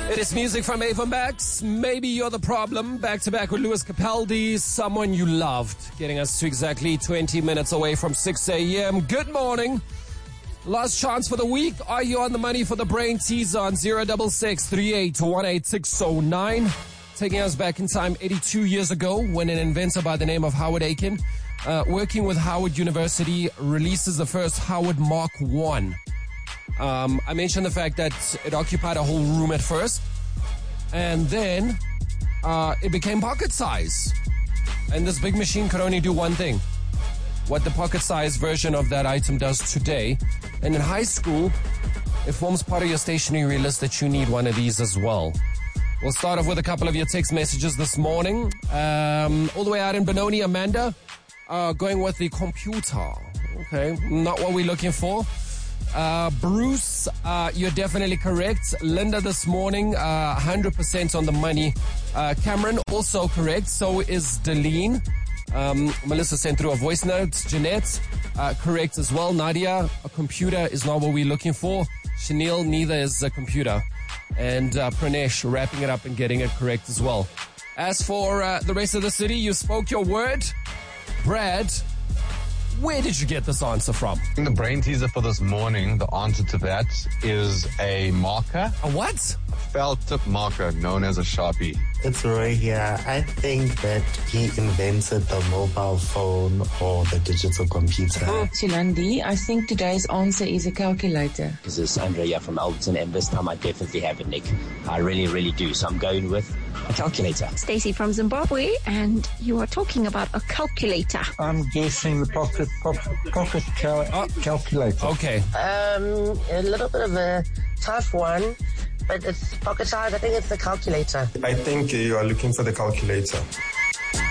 It is music from Ava Max. Maybe You're the Problem. Back to back with Lewis Capaldi, Someone You Loved. Getting us to exactly 20 minutes away from 6 a.m. Good morning. Last chance for the week. Are you on the money for the brain teaser on 066 38 Taking us back in time 82 years ago when an inventor by the name of Howard Aiken, working with Howard University, releases the first Howard Mark I. I mentioned the fact that it occupied a whole room at first, and then it became pocket size. And this big machine could only do one thing, what the pocket size version of that item does today. And in high school, it forms part of your stationery list that you need one of these as well. We'll start off with a couple of your text messages this morning. All the way out in Benoni, Amanda, going with the computer. Okay, not what we're looking for. Bruce, you're definitely correct. Linda this morning, 100% on the money. Cameron, also correct. So is Deline. Melissa sent through a voice note. Jeanette, correct as well. Nadia, a computer is not what we're looking for. Chanel, neither is a computer. And Pranesh, wrapping it up and getting it correct as well. As for the rest of the city, you spoke your word. Brad, where did you get this answer from? In the brain teaser for this morning, the answer to that is a marker. A what? A felt tip marker known as a Sharpie. It's Roy here. I think that he invented the mobile phone or the digital computer. Chilandi, I think today's answer is a calculator. This is Andrea from Alberton, and this time I definitely have it, Nick. I really, really do. So I'm going with a calculator. Stacey from Zimbabwe, and you are talking about a calculator. I'm guessing the pocket calculator. Okay. A little bit of a tough one, but it's pocket size. I think it's the calculator. I think you are looking for the calculator.